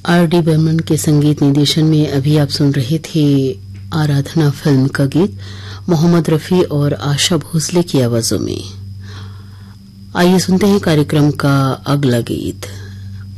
R.D. Burman के संगीत निर्देशन में अभी आप सुन रहे थे आराधना फिल्म का गीत मोहम्मद रफी और आशा भोसले की आवाजों में। आइए सुनते हैं कार्यक्रम का अगला गीत।